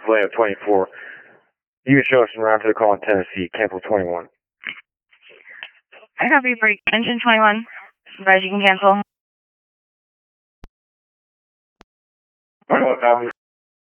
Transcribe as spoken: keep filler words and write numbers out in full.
Layout twenty-four. You can show us around to the call in Tennessee, cancel twenty-one. I copy for engine twenty-one. Advise you can cancel. I don't know, copy.